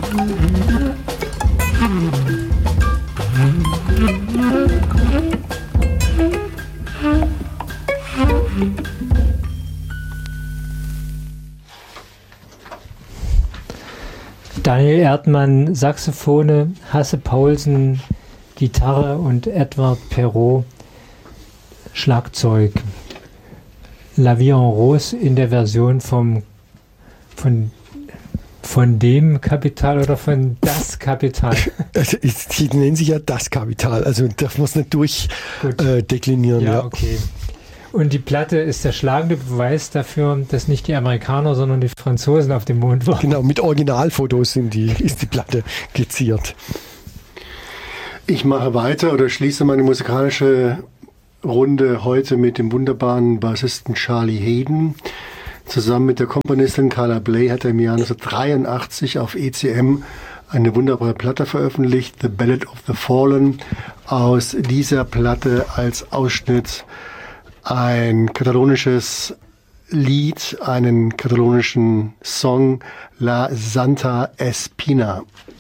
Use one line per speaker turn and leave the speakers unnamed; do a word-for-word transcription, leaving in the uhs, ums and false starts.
Daniel Erdmann, Saxophone, Hasse Paulsen, Gitarre und Edward Perrault, Schlagzeug. La Vie en Rose in der Version vom, von, von dem Kapital oder von Das Kapital?
Also, die nennen sich ja Das Kapital, also darf man es nicht durchdeklinieren. Äh,
ja,
ja,
okay. Und die Platte ist der schlagende Beweis dafür, dass nicht die Amerikaner, sondern die Franzosen auf dem Mond waren.
Genau, mit Originalfotos sind die, ist die Platte geziert. Ich mache weiter oder schließe meine musikalische Runde heute mit dem wunderbaren Bassisten Charlie Haden. Zusammen mit der Komponistin Carla Bley hat er im Jahr neunzehnhundertdreiundachtzig auf E C M eine wunderbare Platte veröffentlicht, The Ballad of the Fallen. Aus dieser Platte als Ausschnitt ein katalonisches Lied, einen katalonischen Song, La Santa Espina.